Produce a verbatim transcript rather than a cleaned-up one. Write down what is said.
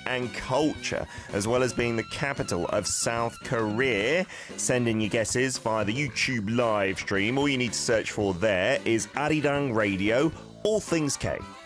and culture, as well as being the capital of South Korea. Send in your guesses via the YouTube live stream. All you need to search for there is Arirang Radio, All Things K.